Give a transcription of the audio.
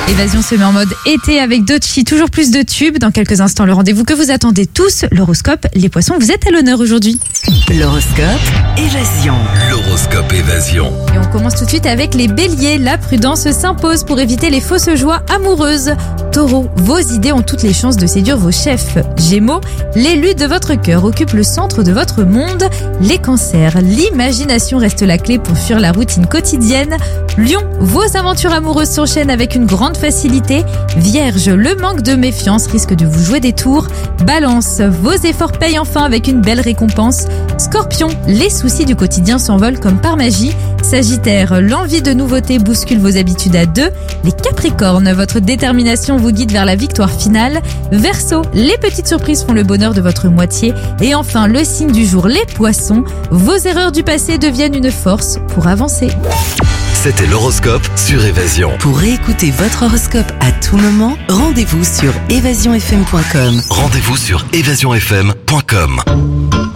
Évasion se met en mode été avec Doechii, toujours plus de tubes. Dans quelques instants, le rendez-vous que vous attendez tous, l'horoscope. Les poissons, vous êtes à l'honneur aujourd'hui. L'horoscope Évasion. L'horoscope Évasion. Et on commence tout de suite avec les béliers. La prudence s'impose pour éviter les fausses joies amoureuses. Taureau, vos idées ont toutes les chances de séduire vos chefs. Gémeaux, l'élu de votre cœur occupe le centre de votre monde. Les cancers, l'imagination reste la clé pour fuir la routine quotidienne. Lion, vos aventures amoureuses s'enchaînent avec une grande facilité. Vierge, le manque de méfiance risque de vous jouer des tours. Balance, vos efforts payent enfin avec une belle récompense. Scorpion, les soucis du quotidien s'envolent comme par magie. Sagittaire, l'envie de nouveauté bouscule vos habitudes à deux. Les Capricornes, votre détermination vous guide vers la victoire finale. Verseau, les petites surprises font le bonheur de votre moitié. Et enfin, le signe du jour, les Poissons, vos erreurs du passé deviennent une force pour avancer. C'était l'horoscope sur Évasion. Pour réécouter votre horoscope à tout moment, rendez-vous sur évasionfm.com. Rendez-vous sur évasionfm.com.